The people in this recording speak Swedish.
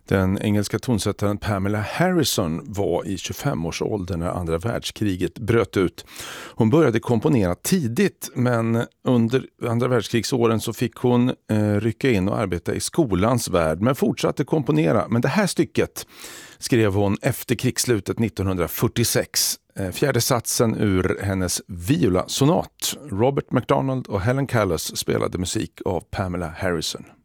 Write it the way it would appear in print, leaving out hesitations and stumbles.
Den engelska tonsättaren Pamela Harrison var i 25-årsåldern när andra världskriget bröt ut. Hon började komponera tidigt, men under andra världskrigsåren så fick hon rycka in och arbeta i skolans värld, men fortsatte komponera. Men det här stycket skrev hon efter krigsslutet 1946. Fjärde satsen ur hennes viola-sonat. Robert MacDonald och Helen Callis spelade musik av Pamela Harrison.